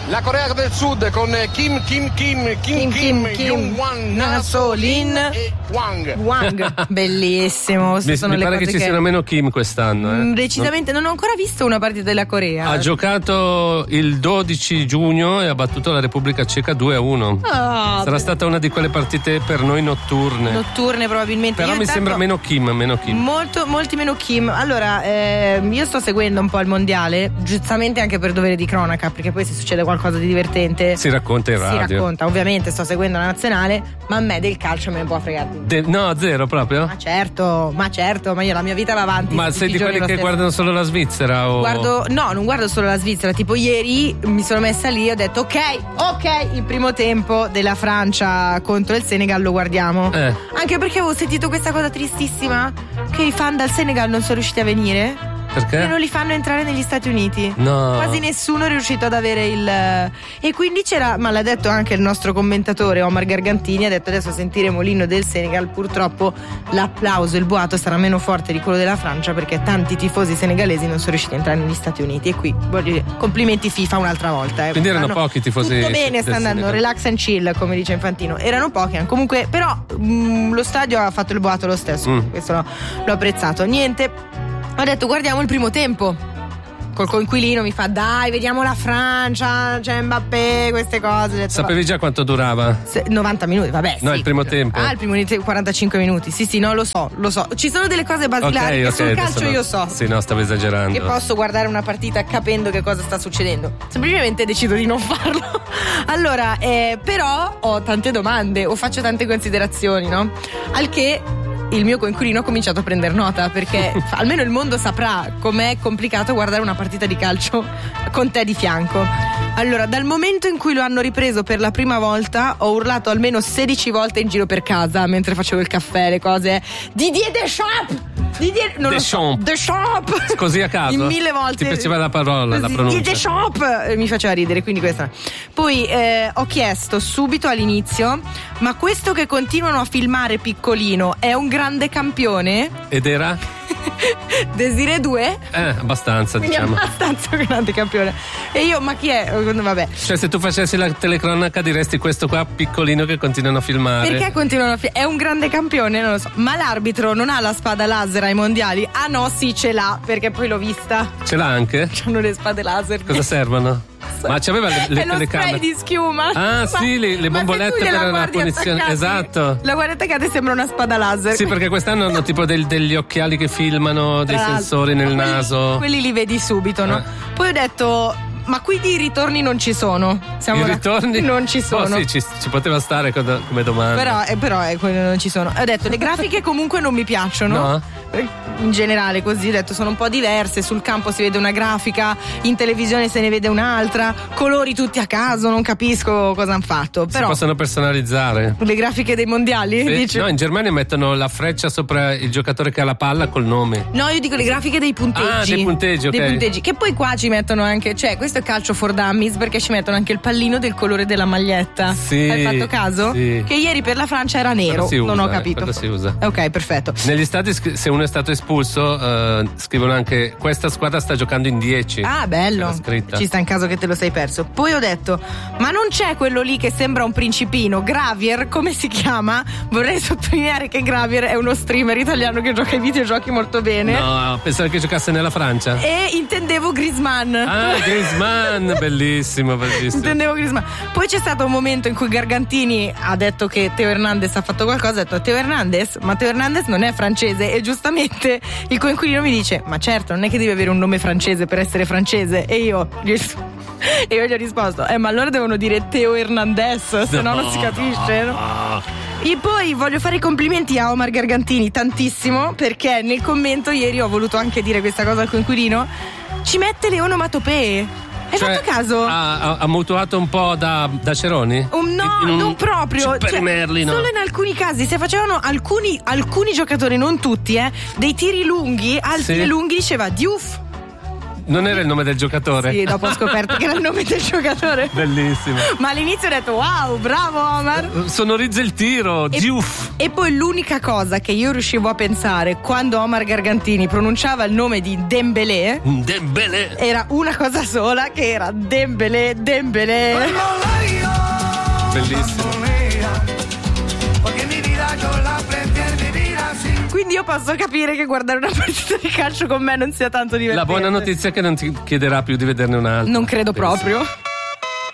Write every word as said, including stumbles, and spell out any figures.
La Corea del Sud con Kim Kim Kim Kim Kim, Kim, Kim Jong-un, Nasolin e Wang. Wang, bellissimo. Mi, sono mi le pare che ci che... siano meno Kim quest'anno. Eh? Decisamente, non ho ancora visto una partita della Corea. Ha giocato il dodici giugno e ha battuto la Repubblica Ceca due a uno. Oh, Sarà stata una di quelle partite per noi notturne. Notturne probabilmente. Però io mi intanto... sembra meno Kim, meno Kim. Molto, molti meno Kim. Allora, eh, io sto seguendo un po' il mondiale, giustamente anche per dovere di cronaca, perché poi se succede qualcosa di divertente si racconta in radio. Si racconta, ovviamente sto seguendo la nazionale, ma a me del calcio me ne può fregare. De- no, zero proprio? Ma certo, ma certo, ma io la mia vita va avanti. Ma sei di quelli che stesso. guardano solo la Svizzera? O... Guardo, no, non guardo solo la Svizzera. Tipo ieri mi sono messa lì e ho detto ok, ok, il primo tempo della Francia contro il Senegal lo guardiamo. Eh. Anche perché avevo sentito questa cosa tristissima, che i fan dal Senegal non sono riusciti a venire. Perché? E non li fanno entrare negli Stati Uniti. No. Quasi nessuno è riuscito ad avere il. E quindi c'era, ma l'ha detto anche il nostro commentatore Omar Gargantini, ha detto adesso sentiremo l'inno del Senegal, purtroppo l'applauso, il boato sarà meno forte di quello della Francia perché tanti tifosi senegalesi non sono riusciti a entrare negli Stati Uniti. E qui voglio dire, complimenti FIFA un'altra volta. Eh. Quindi erano Fanno pochi tifosi. Tutto bene, sta andando, Senegal. relax and chill, come dice Infantino. Erano pochi, comunque, però mh, lo stadio ha fatto il boato lo stesso. Mm. Questo l'ho, l'ho apprezzato. Niente. Ho detto guardiamo il primo tempo. Col coinquilino mi fa dai vediamo la Francia, c'è Mbappé, queste cose. Ho detto, Sapevi già quanto durava? Se, novanta minuti, vabbè. No, sì. il primo tempo. Ah, il primo tempo quarantacinque minuti. Sì, sì, no, lo so, lo so. Ci sono delle cose basilari okay, che okay, sul calcio no. io so. Sì, no, stavo esagerando. Che posso guardare una partita capendo che cosa sta succedendo. Semplicemente decido di non farlo. Allora, eh, però ho tante domande o faccio tante considerazioni, no? Al che il mio coinquilino ha cominciato a prendere nota perché almeno il mondo saprà com'è complicato guardare una partita di calcio con te di fianco. Allora, dal momento in cui lo hanno ripreso per la prima volta ho urlato almeno sedici volte in giro per casa mentre facevo il caffè, le cose Didier Deschamps! Didier, non Deschamps. Lo so. Deschamps! Così a caso? In mille volte. Ti piaceva la parola, così, la pronuncia? Didier Deschamps! Mi faceva ridere, quindi questa. Poi eh, ho chiesto subito all'inizio, ma questo che continuano a filmare piccolino è un grande campione? Ed era? Desiree due? Eh, abbastanza, Quindi diciamo. abbastanza grande campione. E io, ma chi è? Vabbè. Cioè, se tu facessi la telecronaca diresti questo qua piccolino che continuano a filmare. Perché continuano a filmare? È un grande campione, non lo so. Ma l'arbitro non ha la spada laser ai mondiali? Ah no, sì, ce l'ha, perché poi l'ho vista. Ce l'ha anche? C'hanno le spade laser. Cosa servono? Ma c'aveva le, le è lo telecamere spray di schiuma. Ah ma, sì, le, le bombolette per la punizione. Esatto. La guardia attaccata sembra una spada laser. Sì, perché quest'anno hanno tipo del, degli occhiali che filmano, dei sensori nel quelli, naso. Quelli li vedi subito, no? Eh. Poi ho detto, ma quindi i ritorni non ci sono. Siamo I ritorni? Non ci sono. Oh, sì, ci, ci poteva stare come domanda. Però, eh, però eh, non ci sono. Ho detto, le grafiche comunque non mi piacciono. No? In generale così, ho detto, sono un po' diverse. Sul campo si vede una grafica, in televisione se ne vede un'altra, colori tutti a caso, non capisco cosa hanno fatto. Però si possono personalizzare le grafiche dei mondiali? Sì. Dici? No, in Germania mettono la freccia sopra il giocatore che ha la palla col nome. No, io dico le grafiche dei punteggi. Ah, dei punteggi, ok. Dei punteggi, che poi qua ci mettono anche, cioè questo è calcio for dummies, perché ci mettono anche il pallino del colore della maglietta. Sì. Hai fatto caso? Sì. Che ieri per la Francia era nero, si usa, non ho capito. eh, si usa. Ok, perfetto. Negli stati, se uno è stato espulso, eh, scrivono anche questa squadra sta giocando in dieci. Ah, bello. Ci sta in caso che te lo sei perso. Poi ho detto, ma non c'è quello lì che sembra un principino, Gravier, come si chiama? Vorrei sottolineare che Gravier è uno streamer italiano che gioca ai videogiochi molto bene. No, pensavo che giocasse nella Francia. E intendevo Griezmann. Ah, Griezmann, bellissimo, bellissimo. Intendevo Griezmann. Poi c'è stato un momento in cui Gargantini ha detto che Teo Hernandez ha fatto qualcosa, ha detto Teo Hernandez, ma Teo Hernandez non è francese, e giustamente il coinquilino mi dice, ma certo, non è che devi avere un nome francese per essere francese, e io e io gli ho risposto, eh ma allora devono dire Teo Hernandez, se no, no non si capisce, no? no? E poi voglio fare i complimenti a Omar Gargantini tantissimo, perché nel commento ieri ho voluto anche dire questa cosa al coinquilino, ci mette le onomatopee. Hai cioè, fatto caso? Ha, ha mutuato un po' da, da Ceroni? Um, no, in un, non proprio. Cioè, Merli, no. Solo in alcuni casi. Se facevano alcuni, alcuni giocatori, non tutti, eh, dei tiri lunghi, altri sì. lunghi, diceva Diouf. Non era il nome del giocatore? Sì, dopo ho scoperto che era il nome del giocatore. Bellissimo. Ma all'inizio ho detto wow, bravo Omar. Sonorizza il tiro, e, Diouf. E poi l'unica cosa che io riuscivo a pensare quando Omar Gargantini pronunciava il nome di Dembélé, Dembélé, era una cosa sola, che era Dembélé, Dembélé. Bellissimo. Quindi io posso capire che guardare una partita di calcio con me non sia tanto divertente. La buona notizia è che non ti chiederà più di vederne un'altra. Non credo Penso. proprio.